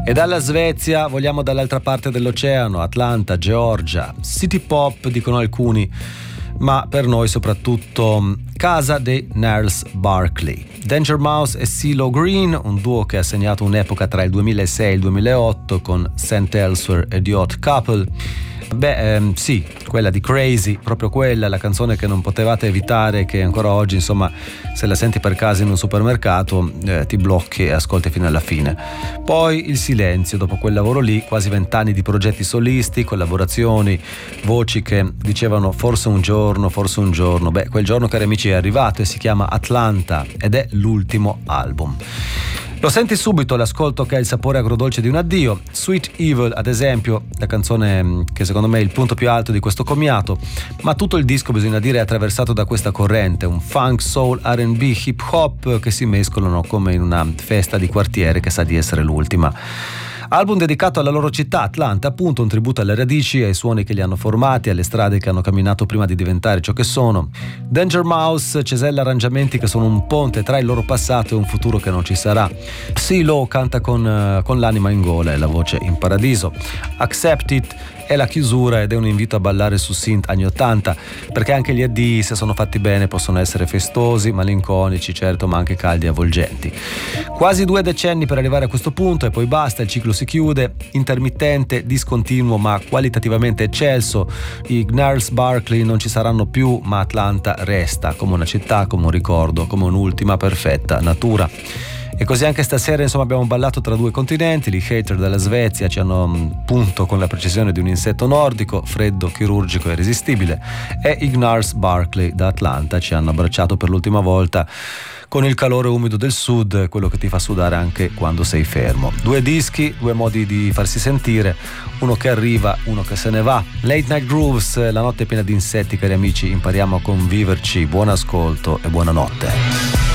E dalla Svezia vogliamo dall'altra parte dell'oceano, Atlanta, Georgia. City pop dicono alcuni, ma per noi soprattutto casa dei Gnarls Barkley. Danger Mouse e CeeLo Green, un duo che ha segnato un'epoca tra il 2006 e il 2008 con St. Elsewhere e The Odd Couple. Sì, quella di Crazy, proprio quella, la canzone che non potevate evitare, che ancora oggi, insomma, se la senti per caso in un supermercato ti blocchi e ascolti fino alla fine. Poi il silenzio, dopo quel lavoro lì, quasi 20 anni di progetti solisti, collaborazioni, voci che dicevano forse un giorno. Quel giorno, cari amici, è arrivato e si chiama Atlanta ed è l'ultimo album. Lo senti subito l'ascolto che ha il sapore agrodolce di un addio. Sweet Evil, ad esempio, la canzone che secondo me è il punto più alto di questo commiato, ma tutto il disco, bisogna dire, è attraversato da questa corrente, un funk, soul, R&B, hip hop che si mescolano come in una festa di quartiere che sa di essere l'ultima. Album dedicato alla loro città, Atlanta, appunto, un tributo alle radici, ai suoni che li hanno formati, alle strade che hanno camminato prima di diventare ciò che sono. Danger Mouse cesella arrangiamenti che sono un ponte tra il loro passato e un futuro che non ci sarà. CeeLo canta con l'anima in gola e la voce in paradiso. Accept It è la chiusura ed è un invito a ballare su synth anni 80, perché anche gli addii, se sono fatti bene, possono essere festosi, malinconici, certo, ma anche caldi e avvolgenti. Quasi 2 decenni per arrivare a questo punto e poi basta, il ciclo si chiude, intermittente, discontinuo ma qualitativamente eccelso. I Gnarls Barkley non ci saranno più, ma Atlanta resta come una città, come un ricordo, come un'ultima perfetta natura. E così anche stasera, insomma, abbiamo ballato tra 2 continenti. Gli Hater dalla Svezia ci hanno punto con la precisione di un insetto nordico, freddo, chirurgico e irresistibile, e i Gnarls Barkley da Atlanta ci hanno abbracciato per l'ultima volta con il calore umido del sud, quello che ti fa sudare anche quando sei fermo. 2 dischi, 2 modi di farsi sentire, uno che arriva, uno che se ne va. Late Night Grooves, la notte è piena di insetti, cari amici, impariamo a conviverci. Buon ascolto e buonanotte.